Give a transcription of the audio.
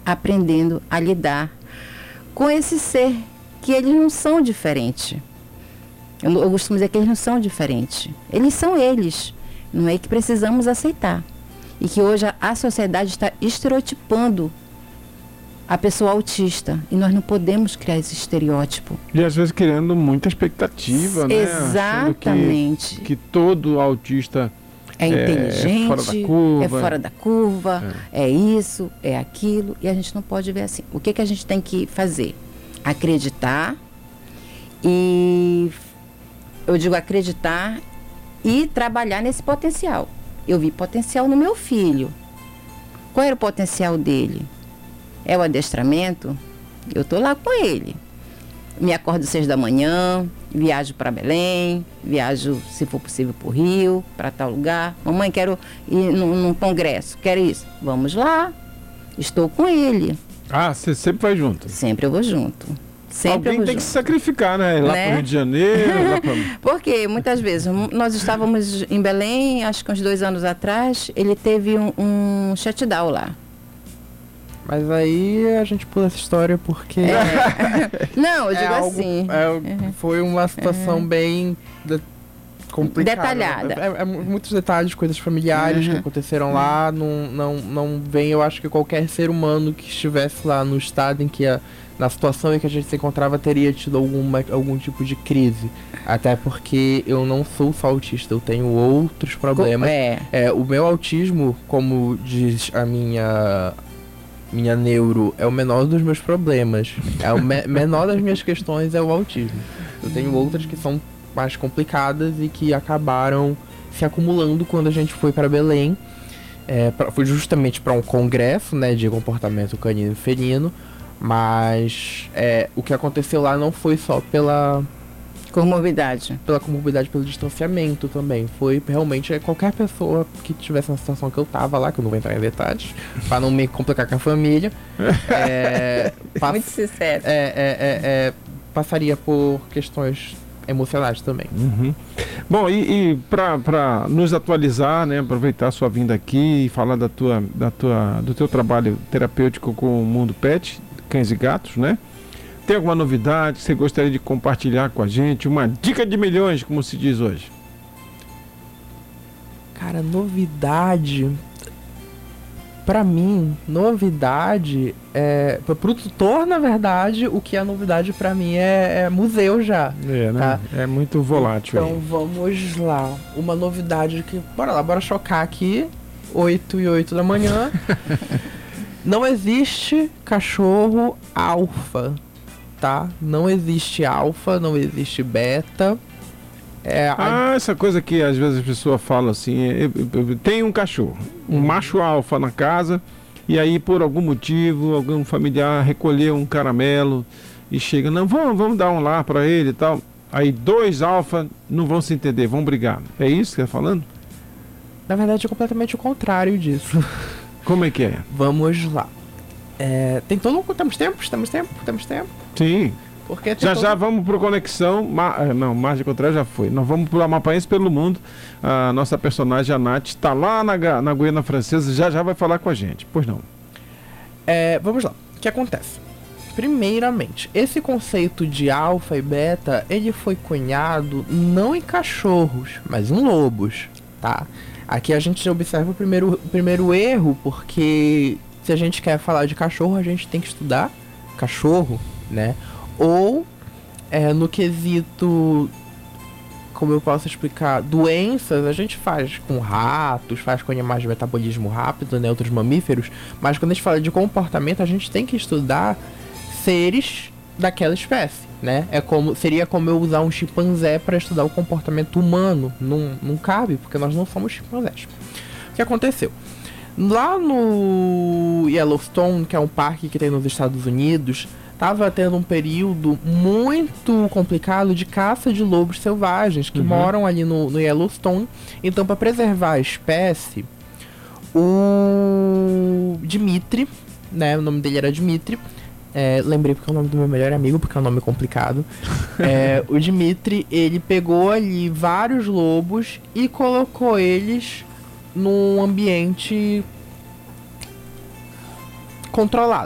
aprendendo a lidar com esse ser que eles não são diferentes. Eu costumo dizer que eles não são diferentes. Eles são eles. Não é que precisamos aceitar. E que hoje a sociedade está estereotipando a pessoa autista. E nós não podemos criar esse estereótipo. E às vezes criando muita expectativa, né? Exatamente. Que todo autista é inteligente, é fora da curva, é isso, é aquilo. E a gente não pode ver assim. O que a gente tem que fazer? Acreditar e... Eu digo acreditar e trabalhar nesse potencial. Eu vi potencial no meu filho. Qual era o potencial dele? É o adestramento? Eu estou lá com ele. Me acordo às 6 da manhã, viajo para Belém, viajo, se for possível, para o Rio, para tal lugar. Mamãe, quero ir num congresso, quero isso. Vamos lá. Estou com ele. Ah, você sempre vai junto? Sempre eu vou junto. Sempre alguém tem que se sacrificar, né? Lá para o Rio de Janeiro. Porque muitas vezes, nós estávamos em Belém, acho que uns 2 anos atrás, ele teve um shutdown lá. Mas aí a gente pula essa história porque... Não, eu digo assim... Foi uma situação bem complicada. Detalhada. Muitos detalhes, coisas familiares que aconteceram lá. Não vem, eu acho que qualquer ser humano que estivesse lá no estado em que na situação em que a gente se encontrava teria tido algum tipo de crise. Até porque eu não sou só autista, eu tenho outros problemas. O meu autismo, como diz a minha neuro, é o menor dos meus problemas. É o menor das minhas questões é o autismo. Eu tenho outras que são mais complicadas e que acabaram se acumulando quando a gente foi para Belém. Foi justamente para um congresso, né, de comportamento canino e felino. Mas o que aconteceu lá não foi só pela comorbidade. Pela comorbidade, pelo distanciamento também. Foi realmente qualquer pessoa que tivesse na situação que eu tava lá, que eu não vou entrar em detalhes, para não me complicar com a família. Muito sincero. Passaria por questões emocionais também. Bom, e para nos atualizar, né, aproveitar a sua vinda aqui e falar do teu trabalho terapêutico com o Mundo Pet, cães e gatos, né? Tem alguma novidade que você gostaria de compartilhar com a gente? Uma dica de milhões, como se diz hoje. Cara, novidade... Pra mim, novidade pro tutor, na verdade, o que é novidade pra mim é museu já. Né? Tá? É muito volátil. Então vamos lá. Uma novidade que... Bora chocar aqui. 8h08 da manhã. Não existe cachorro alfa, tá? Não existe alfa, não existe beta. Essa coisa que às vezes as pessoas falam assim, tem um cachorro, um macho alfa na casa, e aí por algum motivo, algum familiar recolheu um caramelo e chega, não, vamos dar um lá pra ele e tal. Aí 2 alfa não vão se entender, vão brigar. É isso que você tá falando? Na verdade é completamente o contrário disso. Como é que é? Vamos lá. Temos tempo? Sim. Porque já vamos para Conexão, Margem Contrária já foi. Nós vamos para Amapaense pelo Mundo. A nossa personagem, a Nath, está lá na Guiana Francesa, já vai falar com a gente. Pois não. Vamos lá. O que acontece? Primeiramente, esse conceito de alfa e beta, ele foi cunhado não em cachorros, mas em lobos, tá? Aqui a gente observa o primeiro erro, porque se a gente quer falar de cachorro, a gente tem que estudar cachorro, né? Ou, no quesito, como eu posso explicar, doenças, a gente faz com ratos, faz com animais de metabolismo rápido, né, outros mamíferos, mas quando a gente fala de comportamento, a gente tem que estudar seres daquela espécie, né? Seria como eu usar um chimpanzé para estudar o comportamento humano. Não cabe, porque nós não somos chimpanzés. O que aconteceu? Lá no Yellowstone, que é um parque que tem nos Estados Unidos, estava tendo um período muito complicado de caça de lobos selvagens que moram ali no Yellowstone. Então, para preservar a espécie, o Dimitri, né, o nome dele era Dimitri, lembrei porque é o nome do meu melhor amigo, porque é um nome complicado. O Dimitri, ele pegou ali vários lobos e colocou eles num ambiente controlado.